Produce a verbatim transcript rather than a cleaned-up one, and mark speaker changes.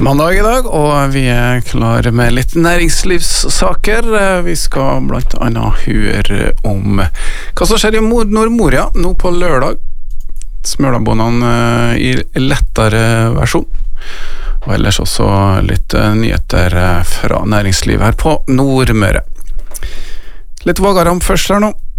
Speaker 1: Mandag i dag, og vi er klare med litt næringslivssaker. Vi skal blant annet høre om hva som skjer i Nordmoria nå på lørdag. Smølabåndene i lettere versjon. Og ellers også litt nyheter fra næringslivet her på Nordmøre. Litt vågaram først her nå.